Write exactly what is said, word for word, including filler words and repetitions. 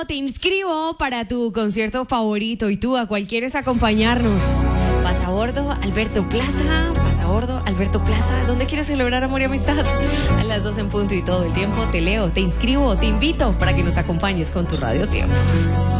Te inscribo para tu concierto favorito y tú, ¿a cuál quieres acompañarnos? Pasabordo, Alberto Plaza, Pasabordo, Alberto Plaza. ¿Dónde quieres celebrar amor y amistad? A las dos en punto y todo el tiempo te leo, te inscribo, te invito para que nos acompañes con tu Radio Tiempo.